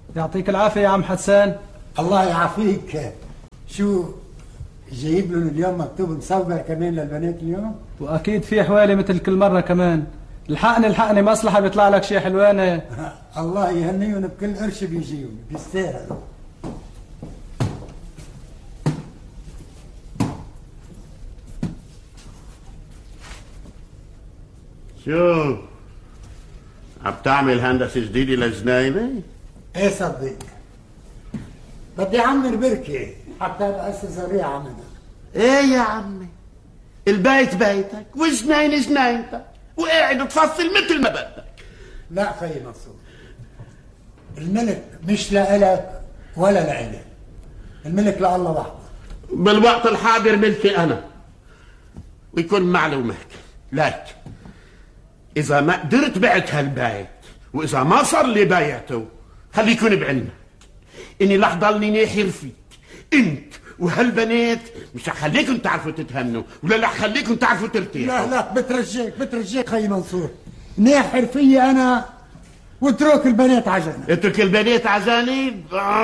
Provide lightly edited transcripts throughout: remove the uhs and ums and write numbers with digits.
يعطيك العافية يا عم حسان. الله يعافيك. شو جايب لهم اليوم مكتوب مسوقة كمان للبنات اليوم؟ واكيد في حوالي مثل كل مرة كمان. الحقني مصلحة بيطلع لك شي حلوانة. الله يهنيهم بكل قرش بيجيهم، بيستاهلوا. شو عم تعمل هندسة جديدة لجناينة؟ ايه صدق، بدي اعمر بركة حتى بأسس زريعة منها. ايه يا عمي، البيت بيتك والجناينة جناينتك وقاعد تفصل مثل ما بدك. لا خيي منصور، الملك مش لإلك ولا لإلي، الملك لله وحده. بالوقت الحاضر ملكي انا. ويكون معلومك لك، اذا ما قدرت بعت هالبيت واذا ما صار لي بيعته خليكن بعلمك اني رح ضلني ناحر فيك انت وهالبنات. مش رح تعرفوا تتهنوا ولا رح خليكم تعرفوا ترتاحوا. لا بترجيك خي منصور، ناحر فيي انا واترك البنات عجنة. اترك البنات عجاني؟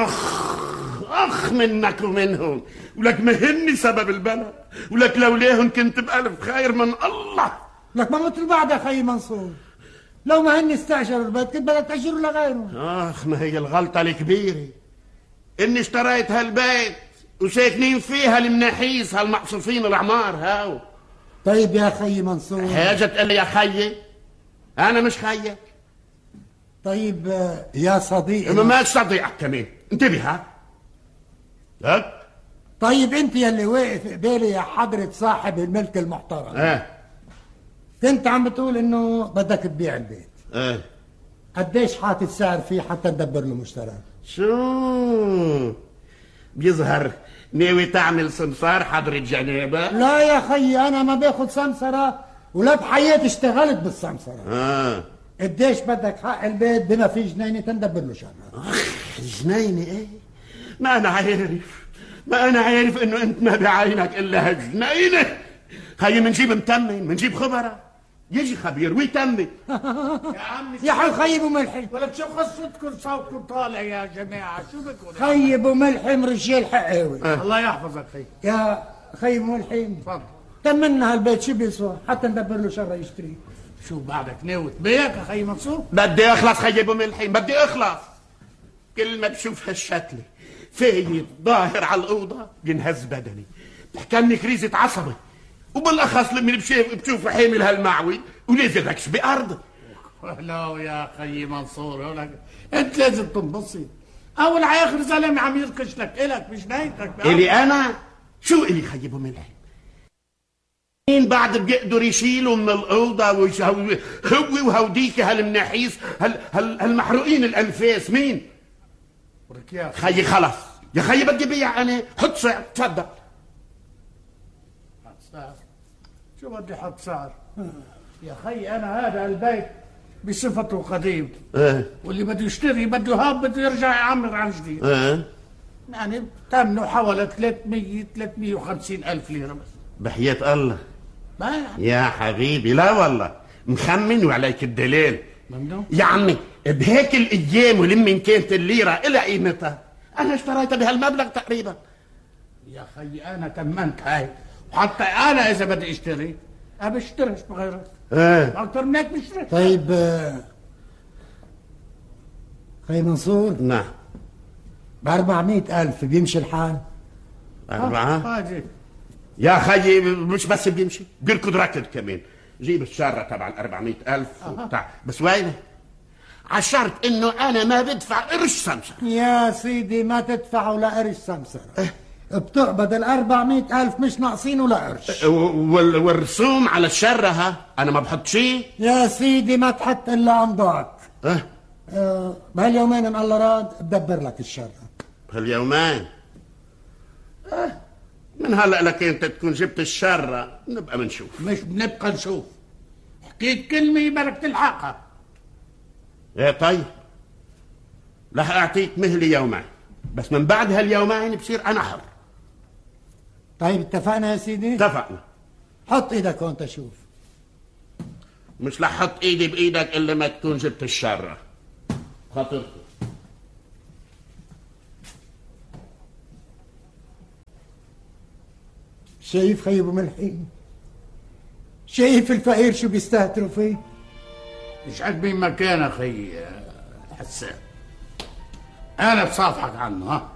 اخ منك ومنهم، ولك مهني سبب البلا، ولك لولاهن كنت بألف خير من الله. لك ما مثل بعد يا خي منصور، لو ما هن استأجروا البيت كنت بدك تأجروا لغيرهم. ما هي الغلطة الكبيرة اني اشتريت هالبيت وساكنين فيها المناحيس هالمقصوفين العمار هاو. طيب يا خي منصور، حاجة تقول لي يا خيي؟ انا مش خيك. طيب يا صديقي. ما صديقك كمان، انتبه ها. لك طيب انت يلي واقف قبالي يا حضرة صاحب الملك المحترم، كنت عم بتقول انه بدك تبيع البيت. قديش حاطط سعر فيه حتى ندبر له مشترى؟ شو بيظهر ناوي تعمل سمسار حضرة جنابة؟ لا يا خيي، انا ما باخد سمسرة ولا بحياتي اشتغلت بالسمسرة. قديش بدك حق البيت بما في جنينة تندبر له شغله؟ جنينة ايه؟ ما انا عارف انه انت ما بعينك الا هالجنينة. خيي منجيب متمن، منجيب خبرة يجي خبير ويتمن. يا عمي يا حي خيب وملحم، ولك شو قصتكم صوتكم طالع يا جماعة؟ شو بدكم؟ خيب وملحم رجال حقاوي. الله يحفظك خي. يا خيب وملحم تفضل تمنا هالبيت شو بيسوى حتى ندبر له شغله يشتري. شو بعدك ناوي تبيعك يا خي منصور؟ بدي اخلص خيب وملحم، بدي اخلص. كل ما بشوف هالشكلة فايت ظاهر على الأوضة بينهز بدني، بتحكمني كريزة عصبي، وبالاخص لما بشوف حامل هالمعوي ونازل ركش بأرضي. لا يا خي منصور، انت لازم تنبسط. اول على اخر زلمه عم يركش لك الك مش نايتك. الي انا؟ شو الي خيب وملحم؟ مين بعد بيقدر يشيلوا من الأوضة هو وهوديك هالمناحيس هالمحروقين الأنفاس؟ مين؟ خيي خلص يا خيي بدي بيع انا. حط سعر تفضل. حط سعر؟ شو بدي حط سعر؟ يا خي انا هذا البيت بصفته قديم، واللي بده يشتري بده هاب بده يرجع يعمر عن جديد. يعني تمنه حوالي 350 ألف ليرة بس. بحياة الله ما يا حبيبي، لا والله مخمن وعليك الدليل. ممنوع يا عمي بهيك الايام ولمن كانت الليره الى قيمتها انا اشتريتها بهالمبلغ تقريبا. يا خي انا تمنت هاي، وحتى انا اذا بدي اشتري ما بشتريش بغيرك. اكثر من هيك بشتري. طيب خي منصور. نعم. ب400,000 بيمشي الحال؟ 4 يا خيي مش بس بيمشي، بيركض ركض كمان. جيب الشارة تبع 400,000 وبتاع، بس وينه؟ على شرط انه انا ما بدفع قرش سمسر. يا سيدي ما تدفع ولا قرش سمسر. بتقبض 400,000 مش ناقصين ولا قرش. والرسوم على الشرة ها انا ما بحط شيء. يا سيدي ما تحط الا امضاك. بهاليومين ان الله راد بدبر لك الشرة. بهاليومين؟ من هلا لك انت تكون جبت الشرة نبقى منشوف. مش بنبقى نشوف، حكيت كلمة بدك تلحقها. ايه طيب رح اعطيك مهلة يومين، بس من بعد هاليومين بصير انا حر. طيب اتفقنا يا سيدي؟ اتفقنا. حط ايدك هون تشوف. مش رح احط ايدي بايدك الا ما تكون جبت الشرة. خاطرك شايف خي ابو ملحين؟ شايف الفقير شو بيستهتروا فيه؟ مش عاجبين مكان اخي حسان. انا بصافحك عنه ها.